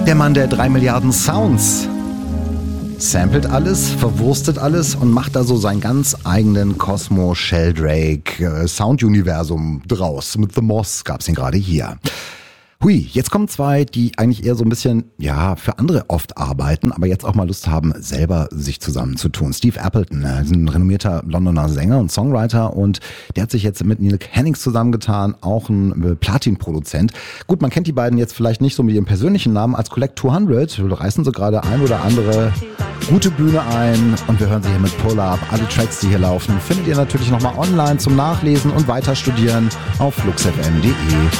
Der Mann der 3 Milliarden Sounds. Samplet alles, verwurstet alles und macht da so seinen ganz eigenen Cosmo Sheldrake Sound-Universum draus. Mit The Moss gab's ihn gerade hier. Hui, jetzt kommen zwei, die eigentlich eher so ein bisschen, ja, für andere oft arbeiten, aber jetzt auch mal Lust haben, selber sich zusammenzutun. Steve Appleton, ist ein renommierter Londoner Sänger und Songwriter und der hat sich jetzt mit Neil Hennings zusammengetan, auch ein Platin-Produzent. Gut, man kennt die beiden jetzt vielleicht nicht so mit ihrem persönlichen Namen, als Collect 200 reißen sie gerade ein oder andere gute Bühne ein und wir hören sie hier mit Pull Up. Alle Tracks, die hier laufen, findet ihr natürlich nochmal online zum Nachlesen und weiterstudieren auf fluxfm.de.